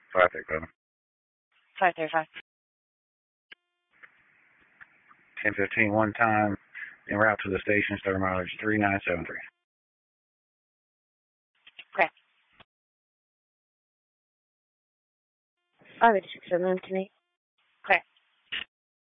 537. 535. 1015 one time, en route to the station, starting mileage 3973. Okay. 586 to me.